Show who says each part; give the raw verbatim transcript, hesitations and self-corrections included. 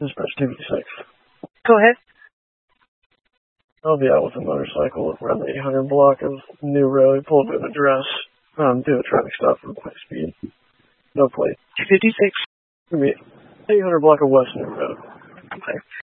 Speaker 1: Dispatch two fifty-six.
Speaker 2: Go ahead.
Speaker 1: I'll be out with a motorcycle around the eight hundred block of New Road. Pull up an address. Um, do a traffic stop for high speed. No plate.
Speaker 2: two fifty-six.
Speaker 1: Give me eight hundred block of West New Road.
Speaker 2: Okay.